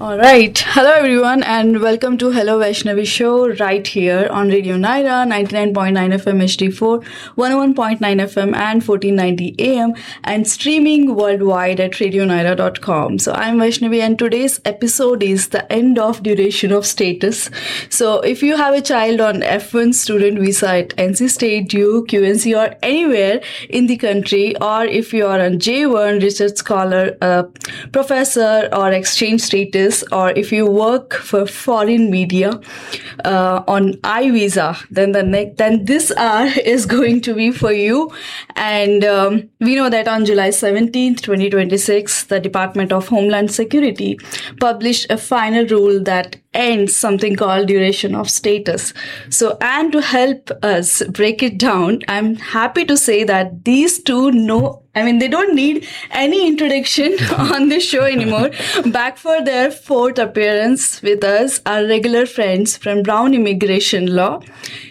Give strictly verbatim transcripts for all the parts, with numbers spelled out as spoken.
All right. Hello, everyone, and welcome to Hello Vaishnavi Show right here on Radio Naira, ninety-nine point nine F M H D four, one oh one point nine F M and fourteen ninety A M, and streaming worldwide at radio naira dot com. So I'm Vaishnavi, and today's episode is the end of duration of status. So if you have a child on F one student visa at N C State, Duke, Q N C, or anywhere in the country, or if you are on J one, research scholar, uh, professor, or exchange status, or if you work for foreign media uh, on iVisa, then the next, then this hour is going to be for you. And um, we know that on July seventeenth, twenty twenty-six, the Department of Homeland Security published a final rule that ends something called duration of status. So, and to help us break it down, I'm happy to say that these two know, I mean, they don't need any introduction on this show anymore. Back for their fourth appearance with us, our regular friends from Brown Immigration Law,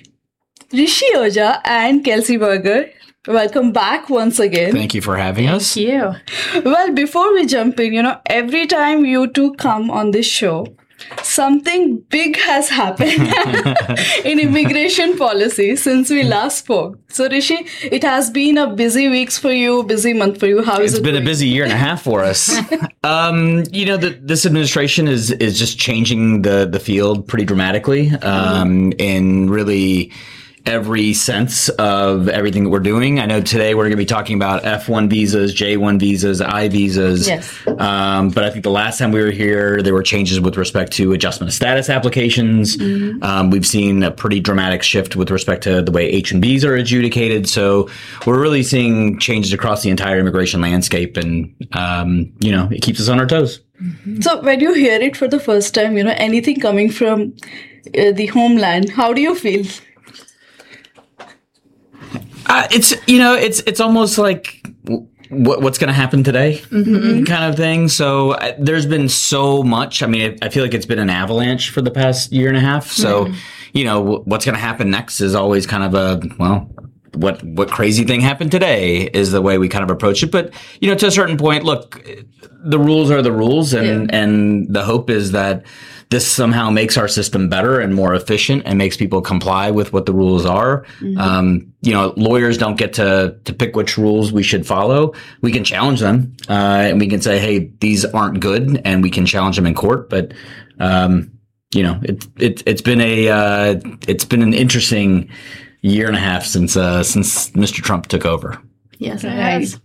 Rishi Oja and Kelsey Berger. Welcome back once again. Thank you for having us. Thank you. Well, before we jump in, you know, every time you two come on this show, something big has happened in immigration policy since we last spoke. So, Rishi, it has been a busy weeks for you, busy month for you. How is it's it been going? a busy year and a half for us. um, you know, the, this administration is is just changing the the field pretty dramatically, um, in really every sense of everything that we're doing. I know today we're going to be talking about F one visas, J one visas, I visas. Yes. Um, but I think the last time we were here, there were changes with respect to adjustment of status applications. Mm-hmm. Um, we've seen a pretty dramatic shift with respect to the way H one Bs are adjudicated. So we're really seeing changes across the entire immigration landscape, and um, you know, it keeps us on our toes. Mm-hmm. So when you hear it for the first time, you know, anything coming from uh, the homeland, how do you feel? Uh, it's, you know, it's it's almost like what, what's going to happen today, mm-hmm. kind of thing. So uh, there's been so much. I mean, I, I feel like it's been an avalanche for the past year and a half. So, mm. you know, w- what's going to happen next is always kind of a, well, what what crazy thing happened today is the way we kind of approach it. But, you know, to a certain point, look, the rules are the rules. And, yeah. and the hope is that this somehow makes our system better and more efficient and makes people comply with what the rules are. Mm-hmm. Um, you know, lawyers don't get to to pick which rules we should follow. We can challenge them, uh, and we can say, hey, these aren't good, and we can challenge them in court. But, um, you know, it, it, it's been a uh, it's been an interesting year and a half since uh, since Mister Trump took over. Yes, it has.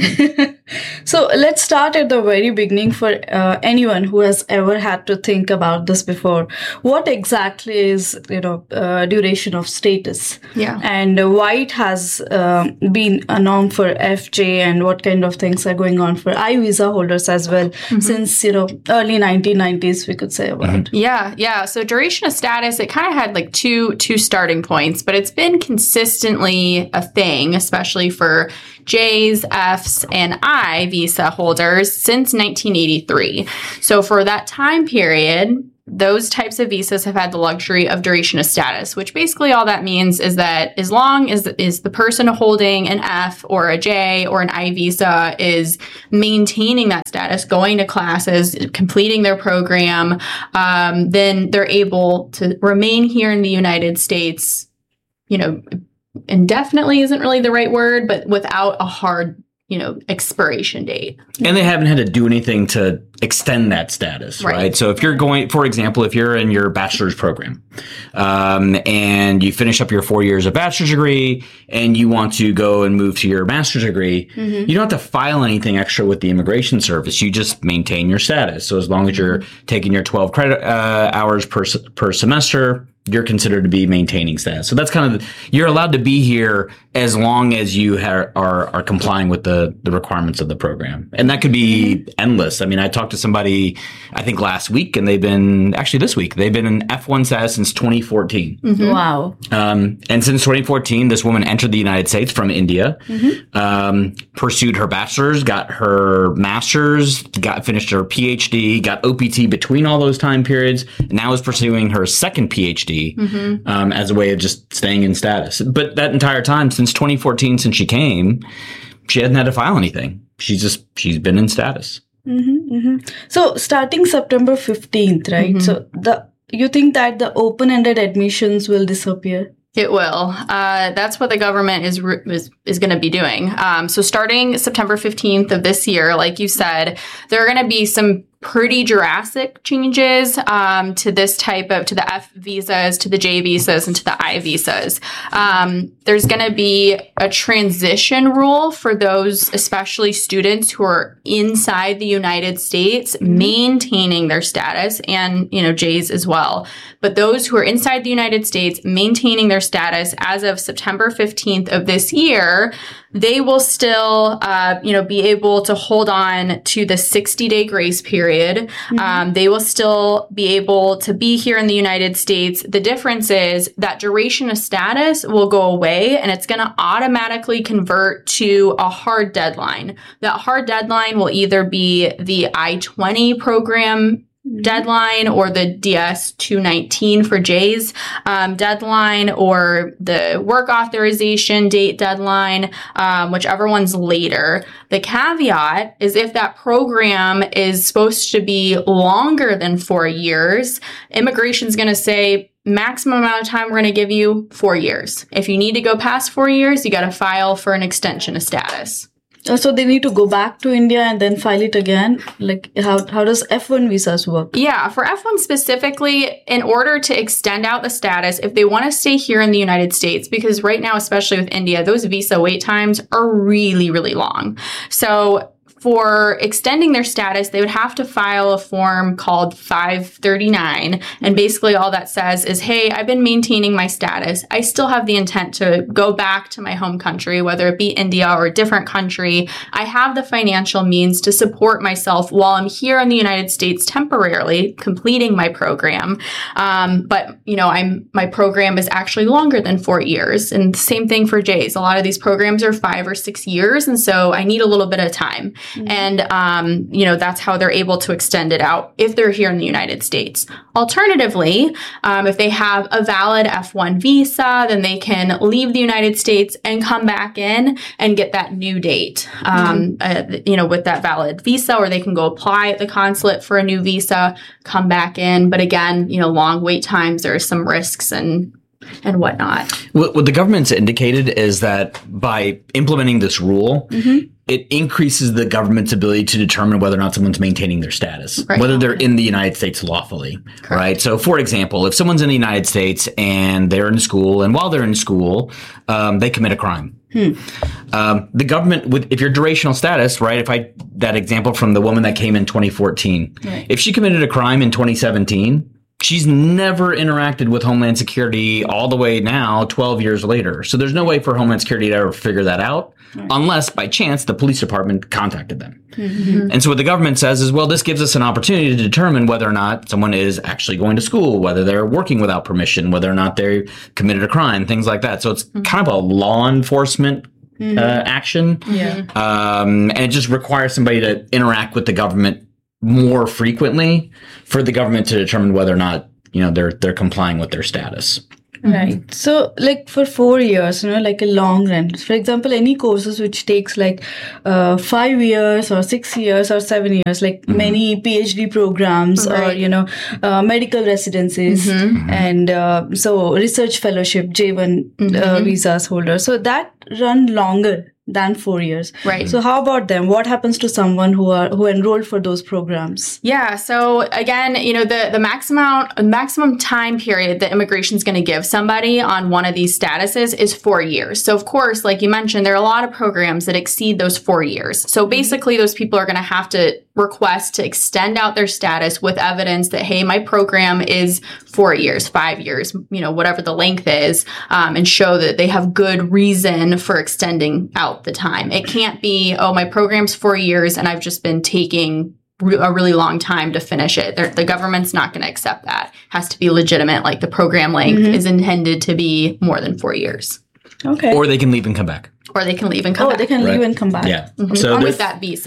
So let's start at the very beginning for uh, anyone who has ever had to think about this before. What exactly is, you know, uh, duration of status? Yeah. And uh, why it has uh, been a norm for F J, and what kind of things are going on for I visa holders as well, mm-hmm. since, you know, early nineteen nineties, we could say about. Mm-hmm. Yeah, yeah. So duration of status, it kind of had like two two starting points, but it's been consistently a thing, especially for J's, F's, and I visa holders since nineteen eighty-three. So for that time period, those types of visas have had the luxury of duration of status, which basically all that means is that as long as is the person holding an F or a J or an I visa is maintaining that status, going to classes, completing their program, um, then they're able to remain here in the United States, you know, indefinitely isn't really the right word, but without a hard, you know, expiration date. And they haven't had to do anything to extend that status, right? right? So if you're going, for example, if you're in your bachelor's program, um, and you finish up your four years of bachelor's degree and you want to go and move to your master's degree, mm-hmm. you don't have to file anything extra with the immigration service. You just maintain your status. So as long as you're taking your twelve credit uh, hours per per semester, you're considered to be maintaining status. So that's kind of, the, you're allowed to be here as long as you ha- are are complying with the, the requirements of the program. And that could be mm-hmm. endless. I mean, I talked to somebody, I think last week, and they've been, actually this week, they've been in F one status since twenty fourteen. Mm-hmm. Wow. Um, and since twenty fourteen, this woman entered the United States from India, mm-hmm. um, pursued her bachelor's, got her master's, got finished her PhD, got O P T between all those time periods, and now is pursuing her second PhD. Mm-hmm. Um, as a way of just staying in status. But that entire time, since twenty fourteen, since she came, she hasn't had to file anything. She's just, she's been in status. Mm-hmm, mm-hmm. So starting September fifteenth, right? Mm-hmm. So the you think that the open-ended admissions will disappear? It will. Uh, that's what the government is is, is going to be doing. Um, so starting September fifteenth of this year, like you said, there are going to be some pretty drastic changes um, to this type of, to the F visas, to the J visas, and to the I visas. Um, there's going to be a transition rule for those, especially students who are inside the United States, maintaining their status, and, you know, J's as well. But those who are inside the United States, maintaining their status as of September fifteenth of this year, they will still, uh, you know, be able to hold on to the sixty-day grace period. Mm-hmm. Um, they will still be able to be here in the United States. The difference is that duration of status will go away, and it's going to automatically convert to a hard deadline. That hard deadline will either be the I twenty program deadline or the D S two nineteen for J's um, deadline, or the work authorization date deadline, um, whichever one's later. The caveat is if that program is supposed to be longer than four years, immigration's going to say, maximum amount of time we're going to give you, four years. If you need to go past four years, you got to file for an extension of status. So they need to go back to India and then file it again? Like, how how does F one visas work? Yeah, for F one specifically, in order to extend out the status, if they want to stay here in the United States, because right now, especially with India, those visa wait times are really, really long. So for extending their status, they would have to file a form called five thirty-nine. And basically all that says is, hey, I've been maintaining my status. I still have the intent to go back to my home country, whether it be India or a different country. I have the financial means to support myself while I'm here in the United States temporarily completing my program. Um, but, you know, I'm my program is actually longer than four years. And same thing for J's. A lot of these programs are five or six years. And so I need a little bit of time. Mm-hmm. And, um, you know, that's how they're able to extend it out if they're here in the United States. Alternatively, um, if they have a valid F one visa, then they can leave the United States and come back in and get that new date, um, mm-hmm. uh, you know, with that valid visa, or they can go apply at the consulate for a new visa, come back in. But again, you know, long wait times, there are some risks and and whatnot. What, what the government's indicated is that by implementing this rule, mm-hmm. it increases the government's ability to determine whether or not someone's maintaining their status, right. whether they're in the United States lawfully, Correct. Right? So, for example, if someone's in the United States and they're in school, and while they're in school, um, they commit a crime. Hmm. Um, the government, with if your durational status, right? If I that example from the woman that came in twenty fourteen, right. if she committed a crime in twenty seventeen. She's never interacted with Homeland Security all the way now, twelve years later. So there's no way for Homeland Security to ever figure that out right. unless by chance the police department contacted them. Mm-hmm. And so what the government says is, well, this gives us an opportunity to determine whether or not someone is actually going to school, whether they're working without permission, whether or not they committed a crime, things like that. So it's mm-hmm. kind of a law enforcement mm-hmm. uh, action. Yeah. Um, and it just requires somebody to interact with the government more frequently for the government to determine whether or not, you know, they're they're complying with their status. Right. So, like for four years, you know, like a long run. For example, any courses which takes like uh, five years or six years or seven years, like mm-hmm. many PhD programs right. or, you know, uh, medical residencies mm-hmm. and uh, so research fellowship, J one mm-hmm. uh, visas holder. So that run longer than four years. Right. So how about them? What happens to someone who are who enrolled for those programs? Yeah. So again, you know, the, the maximum maximum time period that immigration is going to give somebody on one of these statuses is four years. So of course, like you mentioned, there are a lot of programs that exceed those four years. So basically those people are going to have to request to extend out their status with evidence that, hey, my program is four years, five years, you know, whatever the length is, um, and show that they have good reason for extending out the time. It can't be, oh, my program's four years and I've just been taking re- a really long time to finish it. They're, the government's not going to accept that. It has to be legitimate. Like the program length mm-hmm. is intended to be more than four years. Okay. Or they can leave and come back. Or they can leave and come oh, back. they can right. leave and come back. Yeah. Mm-hmm. So with that visa.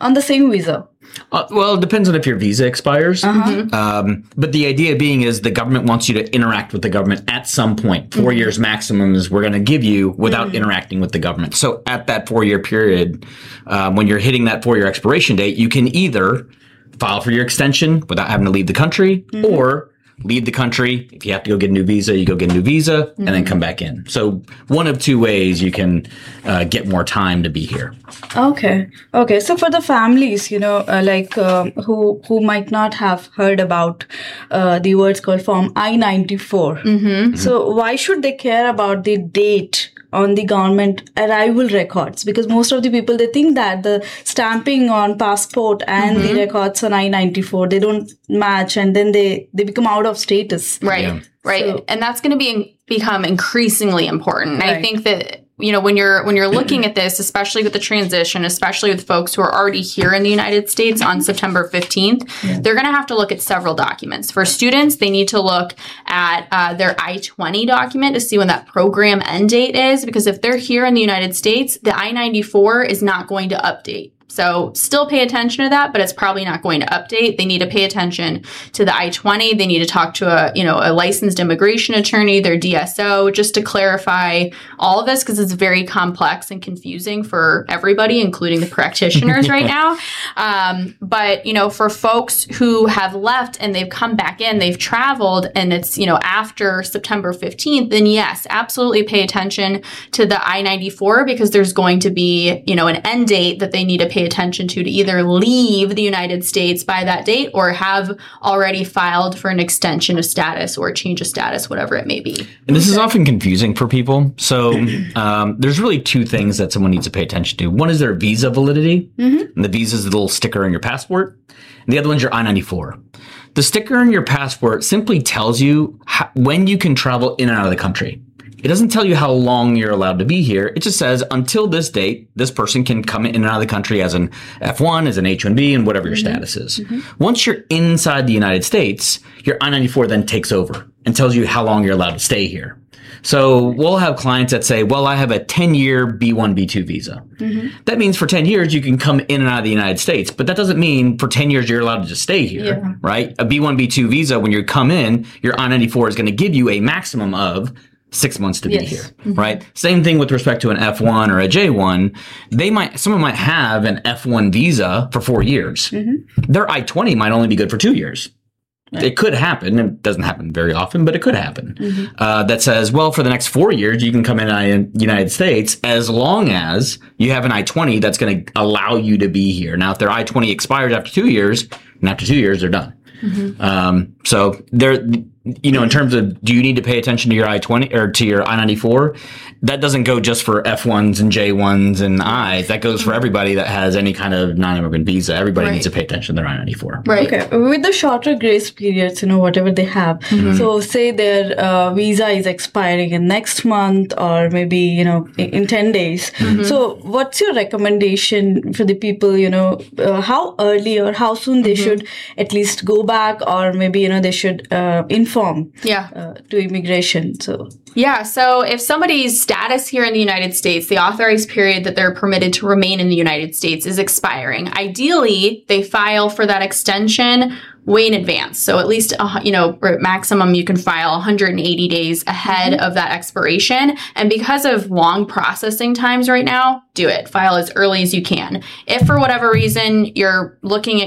on the same visa? Uh, well, it depends on if your visa expires. Uh-huh. Um, but the idea being is the government wants you to interact with the government at some point. Four mm-hmm. years maximum is we're going to give you without mm-hmm. interacting with the government. So at that four-year period, um, when you're hitting that four-year expiration date, you can either file for your extension without having to leave the country mm-hmm. or leave the country. If you have to go get a new visa, you go get a new visa mm-hmm. and then come back in. So one of two ways you can uh, get more time to be here. Okay. Okay. So for the families, you know, uh, like um, who who might not have heard about uh, the words called Form I ninety-four. Mm-hmm. So why should they care about the date on the government arrival records? Because most of the people, they think that the stamping on passport and mm-hmm. the records on I ninety-four, they don't match, and then they, they become out of status. Right, yeah. right. So, and that's going to be become increasingly important. Right. I think that, you know, when you're when you're looking at this, especially with the transition, especially with folks who are already here in the United States on September fifteenth, yeah. they're going to have to look at several documents. For students, they need to look at uh, their I twenty document to see when that program end date is, because if they're here in the United States, the I ninety-four is not going to update. So still pay attention to that, but it's probably not going to update. They need to pay attention to the I twenty. They need to talk to a, you know, a licensed immigration attorney, their D S O, just to clarify all of this, because it's very complex and confusing for everybody, including the practitioners right now. Um, but, you know, for folks who have left and they've come back in, they've traveled, and it's, you know, after September fifteenth, then yes, absolutely pay attention to the I ninety-four, because there's going to be, you know, an end date that they need to pay attention to to either leave the United States by that date or have already filed for an extension of status or change of status, whatever it may be. And this okay. is often confusing for people. So um, there's really two things that someone needs to pay attention to. One is their visa validity, mm-hmm. and the visa is the little sticker on your passport. And the other one's your I ninety-four. The sticker on your passport simply tells you how, when you can travel in and out of the country. It doesn't tell you how long you're allowed to be here. It just says until this date, this person can come in and out of the country as an F one, as an H one B, and whatever your mm-hmm. status is. Mm-hmm. Once you're inside the United States, your I ninety-four then takes over and tells you how long you're allowed to stay here. So we'll have clients that say, well, I have a ten-year B one, B two visa. Mm-hmm. That means for ten years, you can come in and out of the United States. But that doesn't mean for ten years, you're allowed to just stay here, yeah. right? A B one, B two visa, when you come in, your I ninety-four is going to give you a maximum of six months to be yes. here, mm-hmm. right? Same thing with respect to an F one or a J one. They might, someone might have an F one visa for four years. Mm-hmm. Their I twenty might only be good for two years. Right. It could happen. It doesn't happen very often, but it could happen. Mm-hmm. Uh, that says, well, for the next four years, you can come in the United States as long as you have an I twenty that's going to allow you to be here. Now, if their I twenty expires after two years, and after two years, they're done. Mm-hmm. Um, so there, you know, in terms of, do you need to pay attention to your I twenty or to your I ninety-four? That doesn't go just for F ones and J ones and I's. That goes for everybody that has any kind of non-immigrant visa. Everybody right. needs to pay attention to their I ninety-four. Right. Okay. With the shorter grace periods, you know, whatever they have. Mm-hmm. So say their uh, visa is expiring in next month or maybe, you know, in, in ten days. Mm-hmm. So what's your recommendation for the people, you know, uh, how early or how soon they mm-hmm. should at least go back, or maybe, you know, they should uh, inform yeah. uh, to immigration? So Yeah. So if somebody's status here in the United States, the authorized period that they're permitted to remain in the United States is expiring. Ideally, they file for that extension way in advance. So at least, uh, you know, maximum you can file one hundred eighty days ahead mm-hmm. of that expiration. And because of long processing times right now, do it. File as early as you can. If for whatever reason you're looking at